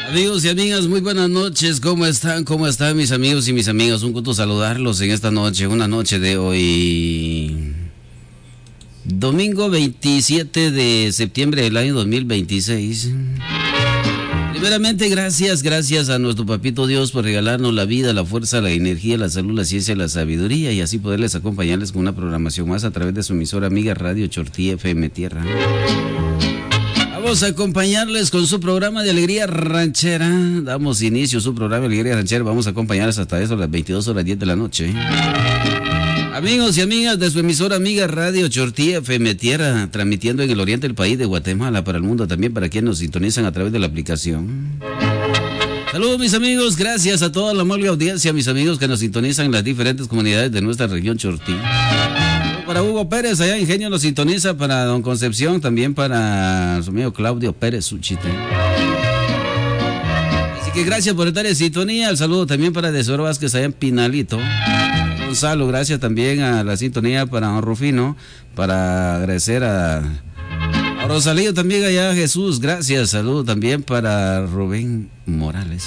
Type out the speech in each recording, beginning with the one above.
Amigos y amigas, muy buenas noches. ¿Cómo están? ¿Cómo están mis amigos y mis amigas? Un gusto saludarlos en esta noche, una noche de hoy, domingo 27 de septiembre del año 2026. Primeramente, gracias a nuestro papito Dios por regalarnos la vida, la fuerza, la energía, la salud, la ciencia, la sabiduría y así poderles acompañarles con una programación más a través de su emisora amiga Radio Chortí FM Tierra. Vamos a acompañarles con su programa de Alegría Ranchera. Damos inicio a su programa de Alegría Ranchera. Vamos a acompañarles hasta eso a las 22:10 de la noche. Amigos y amigas de su emisora amiga Radio Chortí FM Tierra, transmitiendo en el oriente del país de Guatemala para el mundo, también para quienes nos sintonizan a través de la aplicación. Saludos mis amigos, gracias a toda la amable audiencia, mis amigos que nos sintonizan en las diferentes comunidades de nuestra región Chortí. Para Hugo Pérez, allá Ingenio nos sintoniza, para Don Concepción, también para su amigo Claudio Pérez Suchite. Así que gracias por estar en sintonía. El saludo también para Desoro Vázquez allá en Pinalito. Gonzalo, gracias también a la sintonía para Don Rufino, para agradecer a Rosalío también allá, Jesús, gracias. Saludo también para Rubén Morales.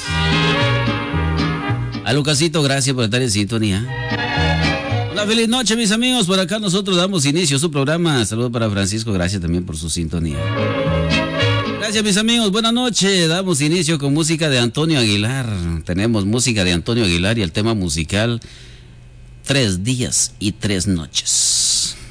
A Lucasito, gracias por estar en sintonía. Una feliz noche, mis amigos. Por acá nosotros damos inicio a su programa. Saludos para Francisco. Gracias también por su sintonía. Gracias, mis amigos. Buenas noches. Damos inicio con música de Antonio Aguilar. Tenemos música de Antonio Aguilar y el tema musical 3 días y 3 noches.